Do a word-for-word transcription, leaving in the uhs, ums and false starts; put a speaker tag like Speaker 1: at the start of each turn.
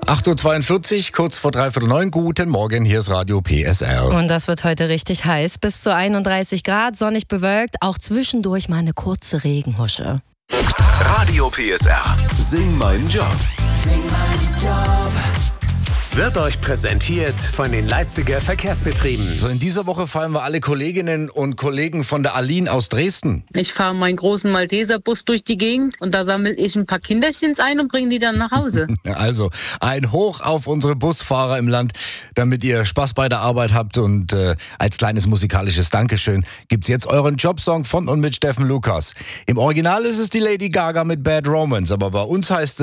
Speaker 1: acht Uhr zweiundvierzig, kurz vor dreiviertel neun. Guten Morgen, hier ist Radio P S R.
Speaker 2: Und das wird heute richtig heiß. Bis zu einunddreißig Grad, sonnig bewölkt, auch zwischendurch mal eine kurze Regenhusche.
Speaker 3: Radio P S R. Sing meinen Job. Sing meinen Job. Wird euch präsentiert von den Leipziger Verkehrsbetrieben.
Speaker 1: So, in dieser Woche feiern wir alle Kolleginnen und Kollegen von der Aline aus Dresden.
Speaker 4: Ich fahre meinen großen Malteser-Bus durch die Gegend und da sammle ich ein paar Kinderchens ein und bringe die dann nach Hause.
Speaker 1: Also ein Hoch auf unsere Busfahrer im Land, damit ihr Spaß bei der Arbeit habt. Und äh, als kleines musikalisches Dankeschön gibt's jetzt euren Jobsong von und mit Steffen Lukas. Im Original ist es die Lady Gaga mit Bad Romance, aber bei uns heißt es